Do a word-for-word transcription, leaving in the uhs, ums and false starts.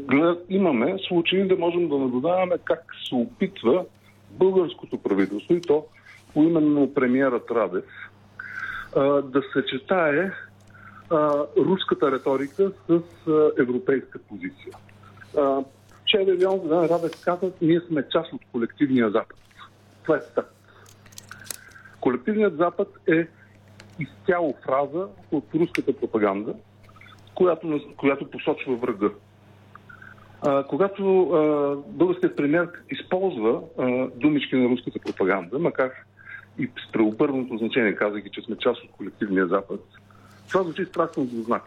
имаме случаи да можем да наблюдаваме как се опитва българското правителство, и то поименно премиерът Радев, да съчетае руската риторика с европейска позиция. Вчера Леон Радев каза, ние сме част от колективния Запад. Това е така. Колективният Запад е изцяло фраза от руската пропаганда, която, която посочва врага. А, когато а, българският премиер използва а, думички на руската пропаганда, макар и с преобърнато значение, казвайки, че сме част от колективния Запад, това звучи страшно злознако.